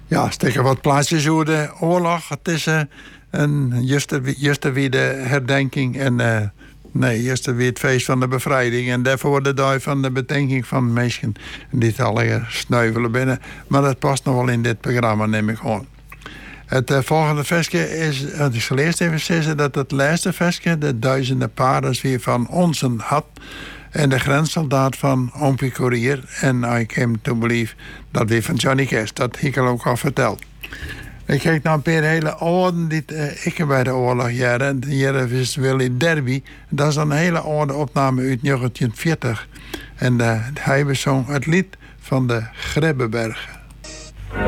Ja, steken wat plaatsjes over de oorlog. Het is juist weer de herdenking en juist weer het feest van de bevrijding. En daarvoor de dag van de bedenking van mensen die alle sneuvelen binnen. Maar dat past nog wel in dit programma, neem ik gewoon. Het volgende versje is, ik zal eerst even zeggen dat het laatste versje, de duizenden paarden weer van Onsen had. En de grenssoldaat van Oompie Courier. En I came to believe dat weer van Johnny Cash. Dat heb ik al ook al verteld. Ik kijk naar een paar hele oude die ik bij de oorlog jaren. Hier is Willy Derby. Dat is een hele oude opname uit 1940. En hij bezong het lied van de Grebbebergen.